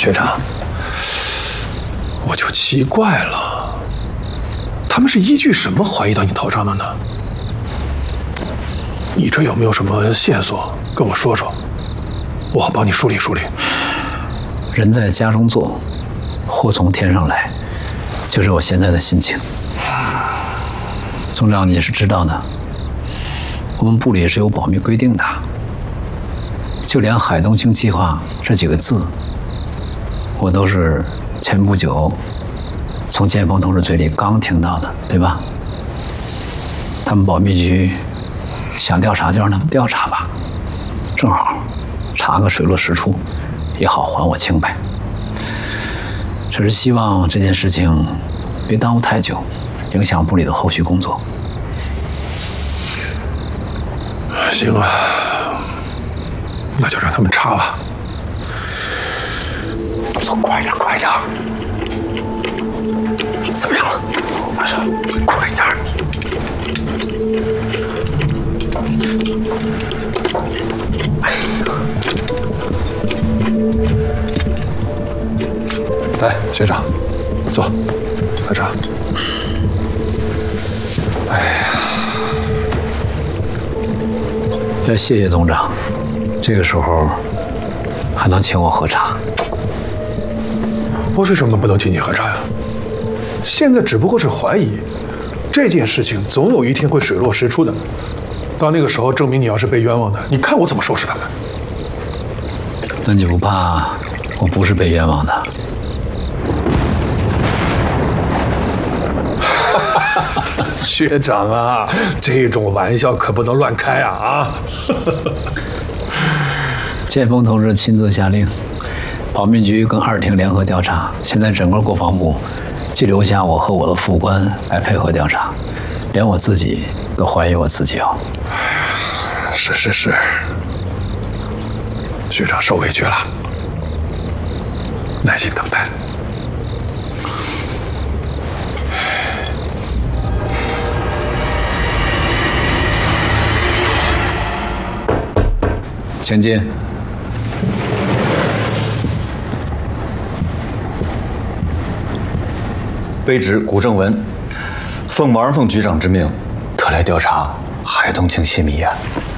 学长，我就奇怪了，他们是依据什么怀疑到你头上的呢？你这有没有什么线索跟我说说，我好帮你梳理梳理。 人在家中坐，祸从天上来，就是我现在的心情。总长，你是知道的，我们部里是有保密规定的，就连海东青计划这几个字，我都是前不久从建峰同志嘴里刚听到的，对吧？他们保密局想调查就让他们调查吧，正好查个水落石出，也好还我清白。只是希望这件事情别耽误太久，影响部里的后续工作。 行啊，那就让他们查吧。 走，快点，快点！怎么样了？马上，快点！哎呀！ 来，学长，坐，喝茶。哎呀， 要谢谢总长，这个时候还能请我喝茶。 我为什么不能请你喝茶呀？现在只不过是怀疑，这件事情总有一天会水落石出的。到那个时候，证明你要是被冤枉的，你看我怎么收拾他们。 那你不怕我不是被冤枉的？ 学长啊，这种玩笑可不能乱开啊！ 建峰同志亲自下令，保密局跟2厅联合调查，现在整个国防部既留下我和我的副官来配合调查，连我自己都怀疑我自己哦。 是，学长受委屈了，耐心等待。 请进。 卑职古正文，奉毛人凤局长之命，特来调查海东青泄密案。